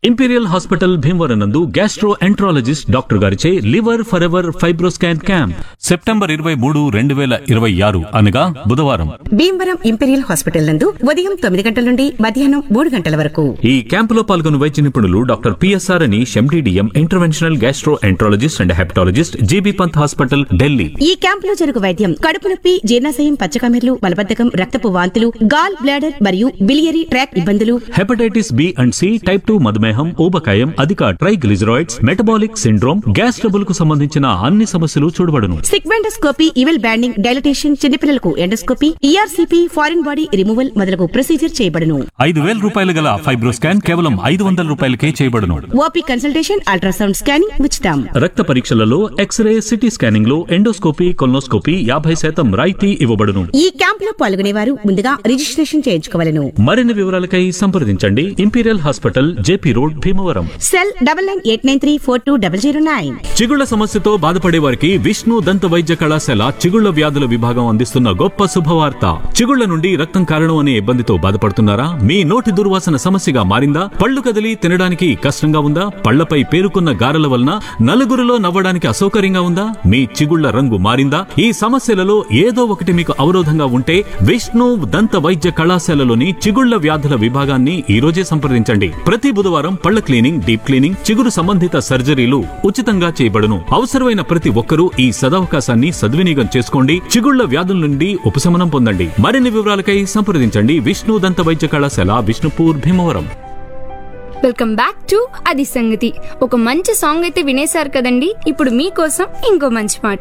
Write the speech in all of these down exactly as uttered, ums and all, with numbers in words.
Imperial hospital Bhimavaram నందు gastro enterologist doctor గారిచే liver forever FibroScan camp September ఇరవై మూడు రెండు వేల ఇరవై ఆరు అనగా బుధవారం భీమవరం ఇంపీరియల్ హాస్పిటల్ నందు ఉదయం తొమ్మిది గంటల నుండి మధ్యాహ్నం మూడు గంటల వరకు. ఈ క్యాంపులో పాల్గొన్న వైద్య నిపుణులు డాక్టర్ పిఎస్ఆర్ అని MD DM interventional gastro enterologist and hepatologist GB Pant hospital Delhi. ఈ క్యాంపులో జరుగు వైద్యం కడుపు నొప్పి, జీర్ణాశయం, పచ్చకమెర్లు, మలబద్ధకం, రక్తపు వాంతులు, గాల్ బ్లాడర్ మరియు బిలియరీ ట్రాక్ ఇబ్బందులు, hepatitis B and C, type two మధుమేహం, ఊబకాయం, అధిక triglycerides, metabolic syndrome, gas trouble కు సంబంధించిన అన్ని సమస్యలు చూడబడును. సిగ్మెండోస్కోపీ, ఇవెల్ బ్యాండింగ్, డైలటేషన్, చిన్నపిల్లలకు endoscopy, ERCP, foreign body removal మొదలగు ప్రొసీజర్ చేయబడును. ఐదు వేల రూపాయలు గల ఫైబ్రోస్కాన్ కేవలం ఐదు వందల రూపాయలకే చేయబడును. ఓపీ కన్సల్టేషన్, అల్ట్రాసౌండ్ స్కానింగ్ ఉచితం. రక్త పరీక్షలలో ఎక్స్రే, సిటీ స్కానింగ్ లో ఎండోస్కోపీ, కొల్నోస్కోపీ యాభై శాతం రాయితీ ఇవ్వబడును. ఈ క్యాంప్ లో పాల్గొనేవారు ముందుగా రిజిస్ట్రేషన్ చేయించుకోవాలను. మరిన్ని వివరాలకై సంప్రదించండి imperial hospital, JP road, Bhimavaram. Cell double nine eight nine three four two double zero nine. చిగుళ్ల సమస్యతో బాధపడే వారికి విష్ణు దంత వైద్య కళాశాల చిగుళ్ల వ్యాధుల విభాగం అందిస్తున్న గొప్ప శుభవార్త. చిగుళ్ల నుండి రక్తం కారణం అనే ఇబ్బందితో బాధపడుతున్నారా? మీ నోటి దుర్వాసన సమస్యగా మారిందా? పళ్ళు కదిలి తినడానికి కష్టంగా ఉందా? పళ్లపై పేరుకున్న గారెల వలన నలుగురిలో నవ్వడానికి అసౌకర్యంగా ఉందా? మీ చిగుళ్ల రంగు మారిందా? ఈ సమస్యలలో ఏదో ఒకటి మీకు అవరోధంగా ఉంటే విష్ణు దంత వైద్య కళాశాలలోని చిగుళ్ల వ్యాధుల విభాగాన్ని ఈ రోజే సంప్రదించండి. ప్రతి బుధవారం పళ్ల క్లీనింగ్, డీప్ క్లీనింగ్, చిగురు సంబంధిత సర్జరీలు ఉచితంగా చేయబడును. అవసరమైన ప్రతి ఒక్కరూ ఈ సదవకాశాన్ని సద్వినియోగం చేసుకోండి. చిగుళ్ల వ్యాధుల నుండి ఉపశమనం పొందండి. మరిన్ని వివరాలకై సంప్రదించండి విష్ణు దంత వైద్య కళాశాల, Vishnupur, Bhimavaram. Welcome back to అది సంగతి. ఒక మంచి సాంగ్ అయితే వినేశారు కదండి. ఇప్పుడు మీకోసం ఇంకో మంచి మాట.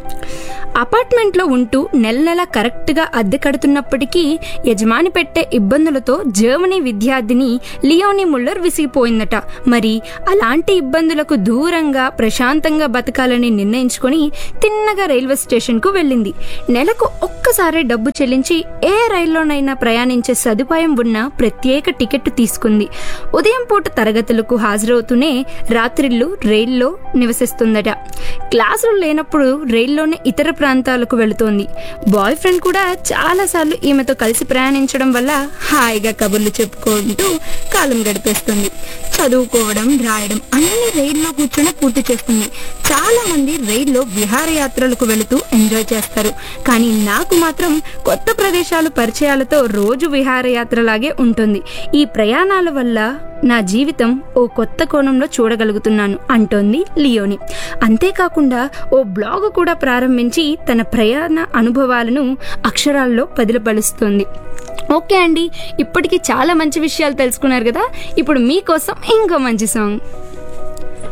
అపార్ట్మెంట్ లో ఉంటూ నెల నెల కరెక్ట్ గా అద్దె కడుతున్నప్పటికీ యజమాని పెట్టే ఇబ్బందులతో జర్మనీ విద్యార్థిని లియోనీ ముల్లర్ విసిగిపోయిందట. మరి అలాంటి ఇబ్బందులకు దూరంగా ప్రశాంతంగా బతకాలని నిర్ణయించుకొని తిన్నగా రైల్వే స్టేషన్ కు వెళ్ళింది. నెలకు ఒక్కసారి డబ్బు చెల్లించి ఏ రైల్లోనైనా ప్రయాణించే సదుపాయం ఉన్న ప్రత్యేక టికెట్ తీసుకుంది. ఉదయం పూట తరగతులకు హాజరవుతూనే రాత్రిళ్ళు రైల్లో నివసిస్తుందట. క్లాసులు లేనప్పుడు రైల్లోనే ఇతర ప్రాంతాలకు వెళుతోంది. బాయ్ ఫ్రెండ్ కూడా చాలా సార్లు ఈమెతో కలిసి ప్రయాణించడం వల్ల హాయిగా కబుర్లు చెప్పుకుంటూ కాలం గడిపేస్తుంది. చదువుకోవడం, రాయడం అన్ని రైల్లో కూర్చొని పూర్తి చేస్తుంది. చాలా మంది రైల్లో విహారయాత్రలకు వెళుతూ ఎంజాయ్ చేస్తారు. కానీ నాకు మాత్రం కొత్త ప్రదేశాలు, పరిచయాలతో రోజు విహారయాత్రలాగే ఉంటుంది. ఈ ప్రయాణాల వల్ల నా జీవితం ఓ కొత్త కోణంలో చూడగలుగుతున్నాను అంటోంది లియోని. అంతేకాకుండా ఓ బ్లాగ్ కూడా ప్రారంభించి తన ప్రయాణ అనుభవాలను అక్షరాల్లో పదిలపరుస్తుంది. ఓకే అండి, ఇప్పటికీ చాలా మంచి విషయాలు తెలుసుకున్నారు కదా. ఇప్పుడు మీకోసం ఇంకో మంచి సాంగ్.